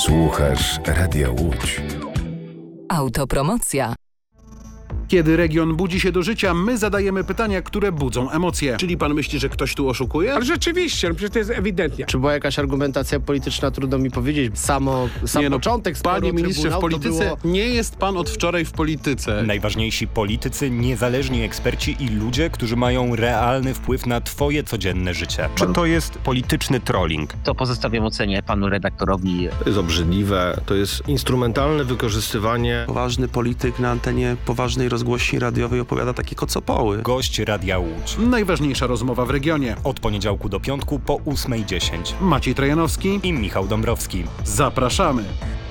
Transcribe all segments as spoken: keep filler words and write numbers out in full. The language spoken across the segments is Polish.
Słuchasz Radia Łódź. Autopromocja. Kiedy region budzi się do życia, my zadajemy pytania, które budzą emocje. Czyli pan myśli, że ktoś tu oszukuje? Ale rzeczywiście, no przecież to jest ewidentnie. Czy była jakaś argumentacja polityczna, trudno mi powiedzieć. Samo, sam nie no, początek sporu panie ministrze, w polityce było... nie jest pan od wczoraj w polityce. Najważniejsi politycy, niezależni eksperci i ludzie, którzy mają realny wpływ na twoje codzienne życie. Czy to jest polityczny trolling? To pozostawiam ocenie panu redaktorowi. To jest obrzydliwe, to jest instrumentalne wykorzystywanie. Poważny polityk na antenie poważnej rozgłośni radiowej opowiada takie kocopoły. Gość Radia Łódź. Najważniejsza rozmowa w regionie. Od poniedziałku do piątku po ósmej dziesięć. Maciej Trojanowski i Michał Dąbrowski. Zapraszamy.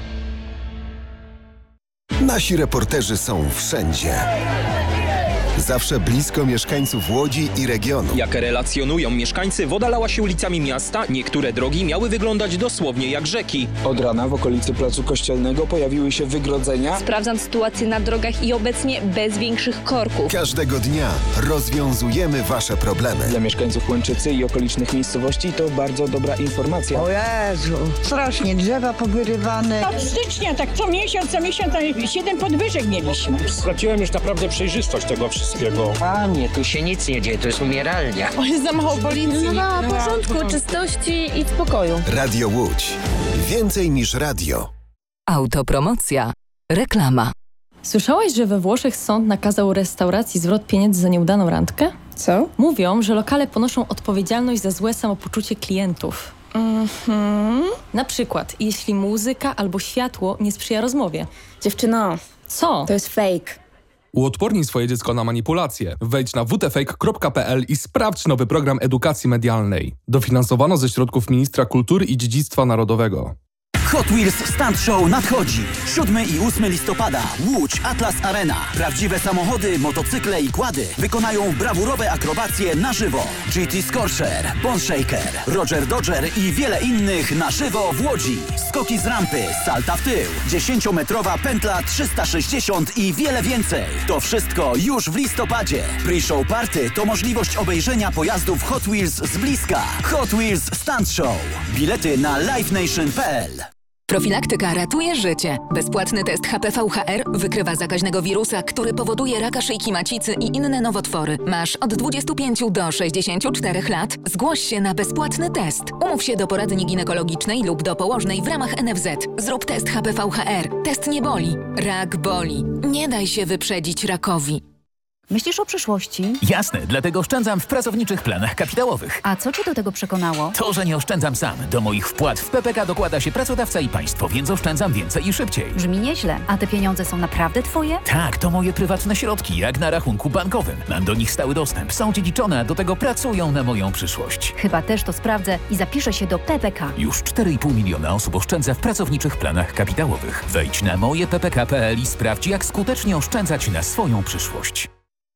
Nasi reporterzy są wszędzie. Zawsze blisko mieszkańców Łodzi i regionu. Jak relacjonują mieszkańcy, woda lała się ulicami miasta, niektóre drogi miały wyglądać dosłownie jak rzeki. Od rana w okolicy Placu Kościelnego pojawiły się wygrodzenia. Sprawdzam sytuację na drogach i obecnie bez większych korków. Każdego dnia rozwiązujemy wasze problemy. Dla mieszkańców Łęczycy i okolicznych miejscowości to bardzo dobra informacja. O Jezu, strasznie drzewa powyrywane. Od stycznia, tak co miesiąc, co miesiąc, siedem podwyżek mieliśmy. Straciłem już naprawdę przejrzystość tego wszystkiego. Panie, tu się nic nie dzieje, to jest umieralnia. O, jest za mało policji. No, no, porządku, czystości i spokoju. Radio Łódź. Więcej niż radio. Autopromocja. Reklama. Słyszałaś, że we Włoszech sąd nakazał restauracji zwrot pieniędzy za nieudaną randkę? Co? Mówią, że lokale ponoszą odpowiedzialność za złe samopoczucie klientów. Mhm. Na przykład, jeśli muzyka albo światło nie sprzyja rozmowie. Dziewczyno, co? To jest fake. Uodpornij swoje dziecko na manipulacje. Wejdź na w t fake kropka p l i sprawdź nowy program edukacji medialnej. Dofinansowano ze środków Ministra Kultury i Dziedzictwa Narodowego. Hot Wheels Stunt Show nadchodzi. siódmego i ósmego listopada. Łódź Atlas Arena. Prawdziwe samochody, motocykle i quady wykonają brawurowe akrobacje na żywo. G T Scorcher, Bone Shaker, Roger Dodger i wiele innych na żywo w Łodzi. Skoki z rampy, salta w tył, dziesięciometrowa pętla trzysta sześćdziesiąt i wiele więcej. To wszystko już w listopadzie. Pre-show party to możliwość obejrzenia pojazdów Hot Wheels z bliska. Hot Wheels Stunt Show. Bilety na live nation kropka p l. Profilaktyka ratuje życie. Bezpłatny test H P V H R wykrywa zakaźnego wirusa, który powoduje raka szyjki macicy i inne nowotwory. Masz od dwudziestu pięciu do sześćdziesięciu czterech lat? Zgłoś się na bezpłatny test. Umów się do poradni ginekologicznej lub do położnej w ramach N F Z. Zrób test H P V H R. Test nie boli. Rak boli. Nie daj się wyprzedzić rakowi. Myślisz o przyszłości? Jasne, dlatego oszczędzam w pracowniczych planach kapitałowych. A co cię do tego przekonało? To, że nie oszczędzam sam. Do moich wpłat w P P K dokłada się pracodawca i państwo, więc oszczędzam więcej i szybciej. Brzmi nieźle. A te pieniądze są naprawdę twoje? Tak, to moje prywatne środki, jak na rachunku bankowym. Mam do nich stały dostęp, są dziedziczone, a do tego pracują na moją przyszłość. Chyba też to sprawdzę i zapiszę się do P P K. Już cztery i pół miliona osób oszczędza w pracowniczych planach kapitałowych. Wejdź na moje p p k kropka p l i sprawdź, jak skutecznie oszczędzać na swoją przyszłość.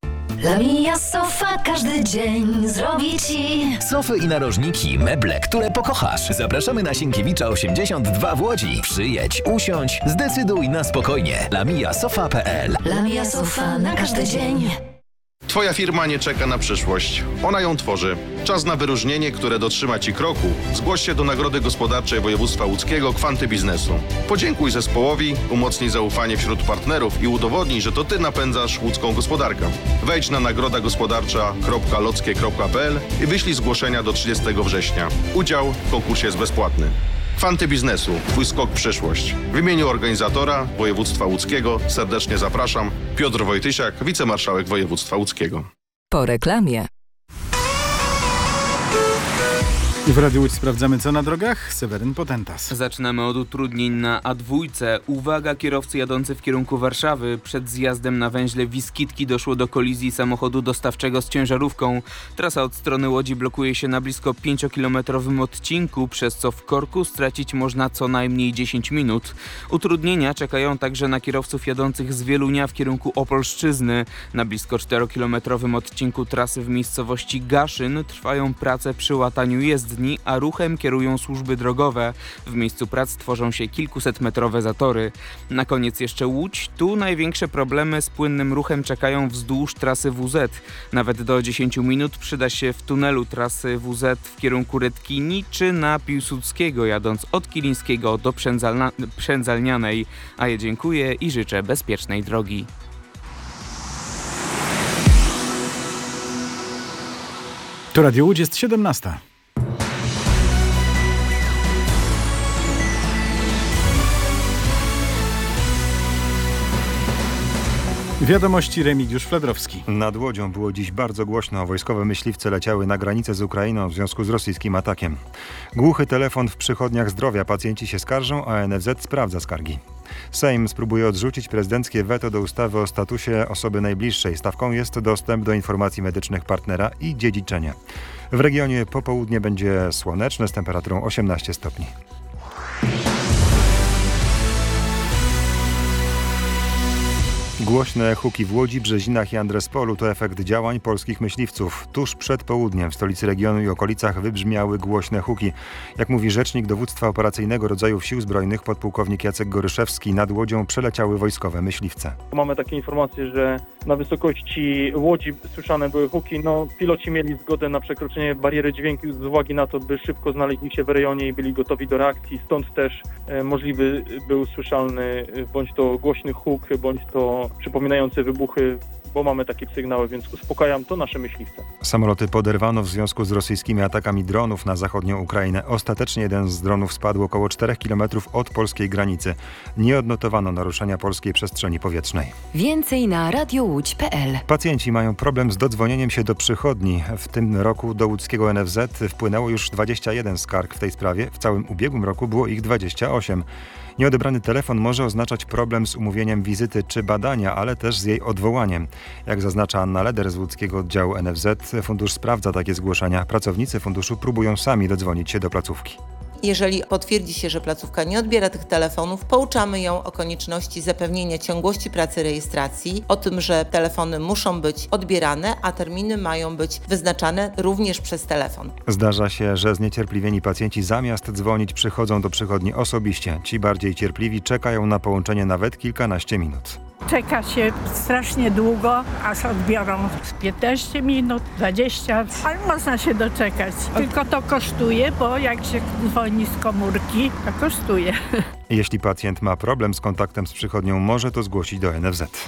Lamia Sofa każdy dzień zrobi ci sofy i narożniki, meble, które pokochasz. Zapraszamy na Sienkiewicza osiemdziesiąt dwa w Łodzi. Przyjedź, usiądź, zdecyduj na spokojnie. lamia sofa kropka p l. Lamia Sofa na każdy dzień. Twoja firma nie czeka na przyszłość. Ona ją tworzy. Czas na wyróżnienie, które dotrzyma Ci kroku. Zgłoś się do Nagrody Gospodarczej Województwa Łódzkiego Kwanty Biznesu. Podziękuj zespołowi, umocnij zaufanie wśród partnerów i udowodnij, że to Ty napędzasz łódzką gospodarkę. Wejdź na nagroda gospodarcza kropka lockie kropka p l i wyślij zgłoszenia do trzydziestego września. Udział w konkursie jest bezpłatny. Kwanty Biznesu. Twój skok w przyszłość. W imieniu organizatora Województwa Łódzkiego serdecznie zapraszam. Piotr Wojtysiak, wicemarszałek Województwa Łódzkiego. Po reklamie. W Radiu Łódź sprawdzamy, co na drogach. Seweryn Potentas. Zaczynamy od utrudnień na A dwa. Uwaga, kierowcy jadący w kierunku Warszawy. Przed zjazdem na węźle Wiskitki doszło do kolizji samochodu dostawczego z ciężarówką. Trasa od strony Łodzi blokuje się na blisko pięciokilometrowym odcinku, przez co w korku stracić można co najmniej dziesięć minut. Utrudnienia czekają także na kierowców jadących z Wielunia w kierunku Opolszczyzny. Na blisko czterokilometrowym odcinku trasy w miejscowości Gaszyn trwają prace przy łataniu jezdni. jezdni, a ruchem kierują służby drogowe. W miejscu prac tworzą się kilkusetmetrowe zatory. Na koniec jeszcze Łódź. Tu największe problemy z płynnym ruchem czekają wzdłuż trasy W Z. Nawet do dziesięć minut przyda się w tunelu trasy W Z w kierunku Redkini czy na Piłsudskiego, jadąc od Kilińskiego do Przędzalna- Przędzalnianej. A ja dziękuję i życzę bezpiecznej drogi. To Radio Łódź, jest siedemnasta. Wiadomości Remigiusz Fledrowski. Nad Łodzią było dziś bardzo głośno. Wojskowe myśliwce leciały na granicę z Ukrainą w związku z rosyjskim atakiem. Głuchy telefon w przychodniach zdrowia. Pacjenci się skarżą, a N F Z sprawdza skargi. Sejm spróbuje odrzucić prezydenckie weto do ustawy o statusie osoby najbliższej. Stawką jest dostęp do informacji medycznych partnera i dziedziczenia. W regionie popołudnie będzie słoneczne z temperaturą osiemnaście stopni. Głośne huki w Łodzi, Brzezinach i Andrespolu to efekt działań polskich myśliwców. Tuż przed południem w stolicy regionu i okolicach wybrzmiały głośne huki. Jak mówi rzecznik dowództwa operacyjnego rodzajów sił zbrojnych podpułkownik Jacek Goryszewski, nad Łodzią przeleciały wojskowe myśliwce. Mamy takie informacje, że na wysokości Łodzi słyszane były huki. No, piloci mieli zgodę na przekroczenie bariery dźwięku z uwagi na to, by szybko znaleźli się w rejonie i byli gotowi do reakcji. Stąd też e, możliwy był słyszalny bądź to głośny huk, bądź to przypominające wybuchy, bo mamy takie sygnały, więc uspokajam, to nasze myśliwce. Samoloty poderwano w związku z rosyjskimi atakami dronów na zachodnią Ukrainę. Ostatecznie jeden z dronów spadł około czterech kilometrów od polskiej granicy. Nie odnotowano naruszenia polskiej przestrzeni powietrznej. Więcej na radio łódź kropka p l. Pacjenci mają problem z dodzwonieniem się do przychodni. W tym roku do łódzkiego N F Z wpłynęło już dwadzieścia jeden skarg w tej sprawie. W całym ubiegłym roku było ich dwadzieścia osiem. Nieodebrany telefon może oznaczać problem z umówieniem wizyty czy badania, ale też z jej odwołaniem. Jak zaznacza Anna Leder z łódzkiego oddziału N F Z, fundusz sprawdza takie zgłoszenia. Pracownicy funduszu próbują sami dodzwonić się do placówki. Jeżeli potwierdzi się, że placówka nie odbiera tych telefonów, pouczamy ją o konieczności zapewnienia ciągłości pracy rejestracji, o tym, że telefony muszą być odbierane, a terminy mają być wyznaczane również przez telefon. Zdarza się, że zniecierpliwieni pacjenci zamiast dzwonić przychodzą do przychodni osobiście. Ci bardziej cierpliwi czekają na połączenie nawet kilkanaście minut. Czeka się strasznie długo, aż odbiorą z piętnaście minut, dwadzieścia, ale można się doczekać. Tylko to kosztuje, bo jak się dzwoni z komórki, to kosztuje. Jeśli pacjent ma problem z kontaktem z przychodnią, może to zgłosić do N F Z.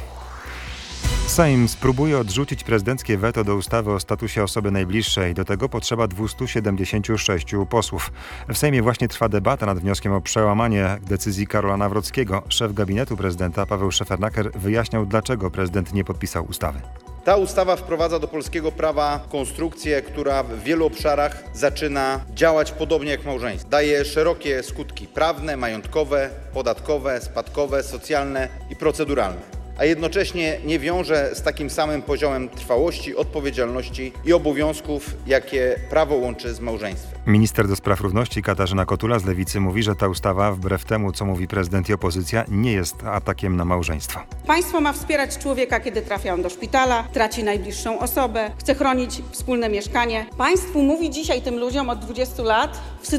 Sejm spróbuje odrzucić prezydenckie weto do ustawy o statusie osoby najbliższej. Do tego potrzeba dwieście siedemdziesiąt sześć posłów. W Sejmie właśnie trwa debata nad wnioskiem o przełamanie decyzji Karola Nawrockiego. Szef gabinetu prezydenta Paweł Szefernaker wyjaśniał, dlaczego prezydent nie podpisał ustawy. Ta ustawa wprowadza do polskiego prawa konstrukcję, która w wielu obszarach zaczyna działać podobnie jak małżeństwo. Daje szerokie skutki prawne, majątkowe, podatkowe, spadkowe, socjalne i proceduralne, a jednocześnie nie wiąże z takim samym poziomem trwałości, odpowiedzialności i obowiązków, jakie prawo łączy z małżeństwem. Minister do spraw równości Katarzyna Kotula z Lewicy mówi, że ta ustawa, wbrew temu, co mówi prezydent i opozycja, nie jest atakiem na małżeństwo. Państwo ma wspierać człowieka, kiedy trafia on do szpitala, traci najbliższą osobę, chce chronić wspólne mieszkanie. Państwu mówi dzisiaj tym ludziom od dwudziestu lat, w